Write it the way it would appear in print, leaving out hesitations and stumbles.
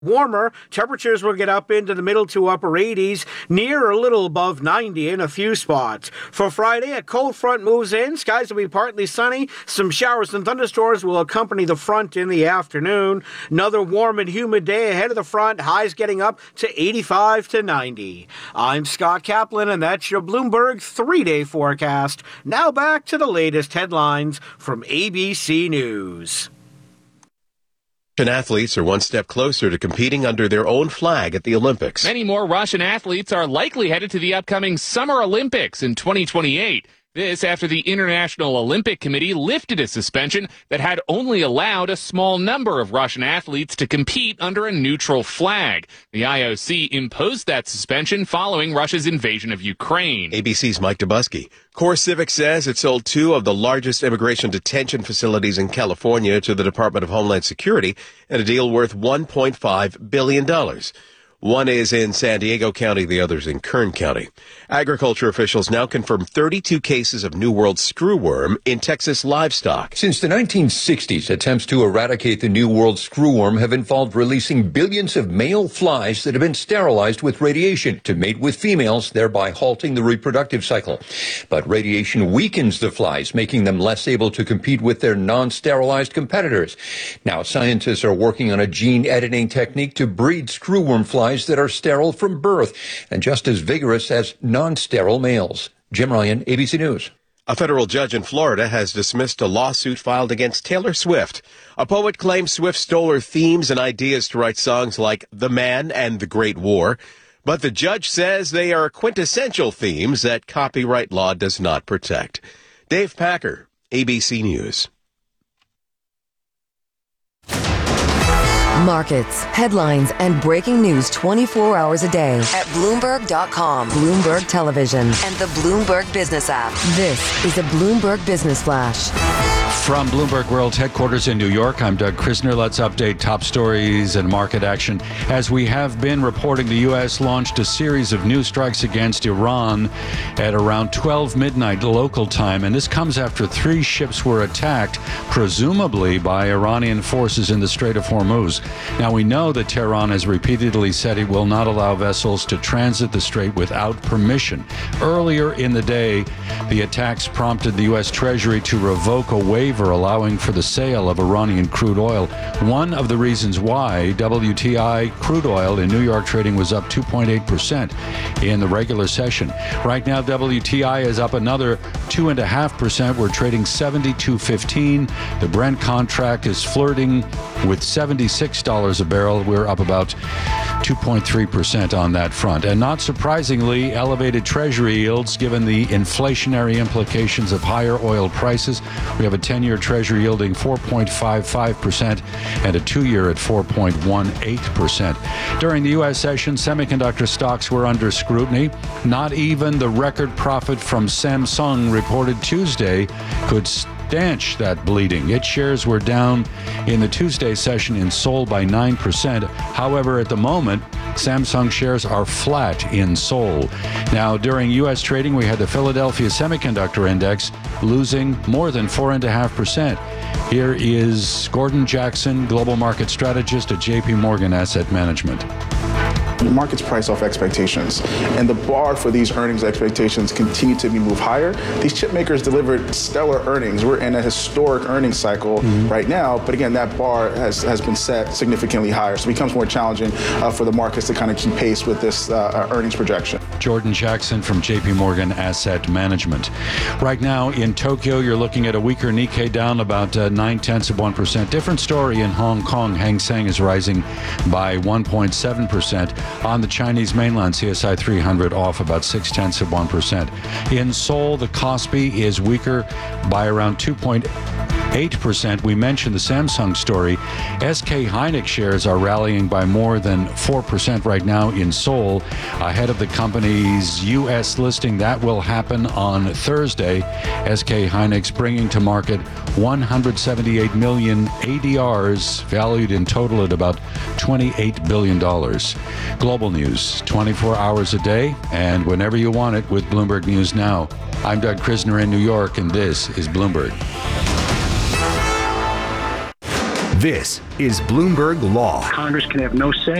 Warmer, temperatures will get up into the middle to upper 80s, near or a little above 90 in a few spots. For Friday, a cold front moves in. Skies will be partly sunny. Some showers and thunderstorms will accompany the front in the afternoon. Another warm and humid day ahead of the front, highs getting up to 85 to 90. I'm Scott Kaplan, and that's your Bloomberg 3-day forecast. Now back to the latest headlines from ABC News. Russian athletes are one step closer to competing under their own flag at the Olympics. Many more Russian athletes are likely headed to the upcoming Summer Olympics in 2028. This after the International Olympic Committee lifted a suspension that had only allowed a small number of Russian athletes to compete under a neutral flag. The IOC imposed that suspension following Russia's invasion of Ukraine. ABC's Mike Dubusky. CoreCivic says it sold two of the largest immigration detention facilities in California to the Department of Homeland Security in a deal worth $1.5 billion. One is in San Diego County, the other's in Kern County. Agriculture officials now confirm 32 cases of New World screwworm in Texas livestock. Since the 1960s, attempts to eradicate the New World screwworm have involved releasing billions of male flies that have been sterilized with radiation to mate with females, thereby halting the reproductive cycle. But radiation weakens the flies, making them less able to compete with their non-sterilized competitors. Now, scientists are working on a gene editing technique to breed screwworm flies that are sterile from birth and just as vigorous as non-sterile males. Jim Ryan, ABC News. A federal judge in Florida has dismissed a lawsuit filed against Taylor Swift. A poet claims Swift stole her themes and ideas to write songs like The Man and The Great War. But the judge says they are quintessential themes that copyright law does not protect. Dave Packer, ABC News. Markets, headlines, and breaking news 24 hours a day at Bloomberg.com, Bloomberg Television, and the Bloomberg Business app. This is a Bloomberg Business Flash. From Bloomberg World Headquarters in New York, I'm Doug Krisner. Let's update top stories and market action. As we have been reporting, the U.S. launched a series of new strikes against Iran at around 12 midnight local time, and this comes after 3 ships were attacked, presumably by Iranian forces in the Strait of Hormuz. Now, we know that Tehran has repeatedly said it will not allow vessels to transit the strait without permission. Earlier in the day, the attacks prompted the U.S. Treasury to revoke a waiver allowing for the sale of Iranian crude oil. One of the reasons why WTI crude oil in New York trading was up 2.8% in the regular session. Right now, WTI is up another 2.5%. We're trading 72.15. The Brent contract is flirting with $76 a barrel. We're up about 2.3% on that front. And not surprisingly, elevated Treasury yields given the inflationary implications of higher oil prices. We have a 10-year Treasury yielding 4.55% and a 2-year at 4.18%. During the U.S. session, semiconductor stocks were under scrutiny. Not even the record profit from Samsung reported Tuesday could stanch that bleeding. Its shares were down in the Tuesday session in Seoul by 9%. However, at the moment, Samsung shares are flat in Seoul. Now, during U.S. trading, we had the Philadelphia Semiconductor Index losing more than 4.5%. Here is Gordon Jackson, global market strategist at JP Morgan Asset Management. The market's price off expectations, and the bar for these earnings expectations continue to be moved higher. These chip makers delivered stellar earnings. We're in a historic earnings cycle right now, but again, that bar has been set significantly higher, so it becomes more challenging for the markets to kind of keep pace with this earnings projection. Jordan Jackson from JP Morgan Asset Management. Right now in Tokyo, you're looking at a weaker Nikkei down about 0.9%. Different story in Hong Kong. Hang Seng is rising by 1.7%. On the Chinese mainland, CSI 300 off about 0.6%. In Seoul, the Kospi is weaker by around 2.8%. We mentioned the Samsung story. SK Hynix shares are rallying by more than 4% right now in Seoul, ahead of the company's U.S. listing. That will happen on Thursday. SK Hynix bringing to market 178 million ADRs, valued in total at about $28 billion. Global news, 24 hours a day, and whenever you want it with Bloomberg News Now. I'm Doug Krisner in New York, and this is Bloomberg. This is Bloomberg Law. Congress can have no say